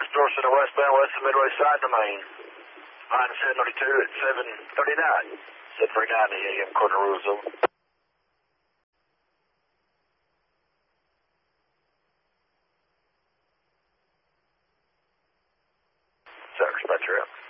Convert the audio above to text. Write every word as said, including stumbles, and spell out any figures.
North Center westbound, west of Midway side to Main. Line seven thirty-two at seven thirty-nine. seven thirty-nine A M, corner rules over. Center, dispatcher out.